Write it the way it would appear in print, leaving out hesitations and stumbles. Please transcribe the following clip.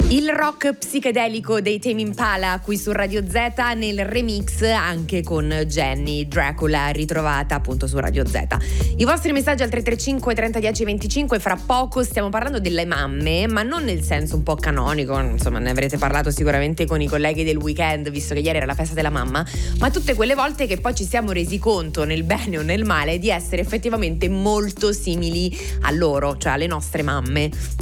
Il rock psichedelico dei Tame Impala qui su Radio Z nel remix anche con Jenny Dracula, ritrovata appunto su Radio Z. I vostri messaggi al 335 30 10 25. Fra poco stiamo parlando delle mamme, ma non nel senso un po' canonico, insomma ne avrete parlato sicuramente con i colleghi del weekend, visto che ieri era la festa della mamma, ma tutte quelle volte che poi ci siamo resi conto, nel bene o nel male, di essere effettivamente molto simili a loro, cioè alle nostre mamme.